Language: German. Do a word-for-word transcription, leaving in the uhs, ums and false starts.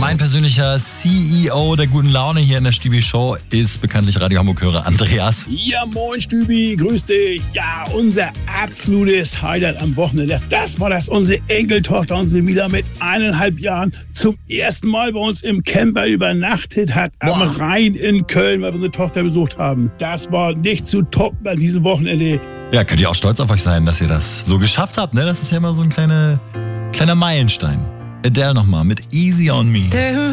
mein persönlicher C E O der guten Laune hier in der Stübi Show ist bekanntlich Radio Hamburg-Hörer Andreas. Ja, moin Stübi, grüß dich. Ja, unser absolutes Highlight am Wochenende, das, das war das, unsere Enkeltochter, unsere Mila mit eineinhalb Jahren zum ersten Mal bei uns im Camper übernachtet hat, am Wow. Rhein in Köln, weil wir unsere Tochter besucht haben. Das war nicht zu toppen an diesem Wochenende. Ja, könnt ihr auch stolz auf euch sein, dass ihr das so geschafft habt, ne? Das ist ja immer so ein kleiner, kleiner Meilenstein. Adele nochmal mit Easy on Me.